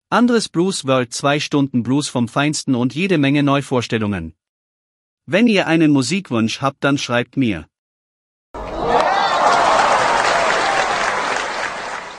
Andres Blues World, 2 Stunden Blues vom Feinsten und jede Menge Neuvorstellungen. Wenn ihr einen Musikwunsch habt, dann schreibt mir.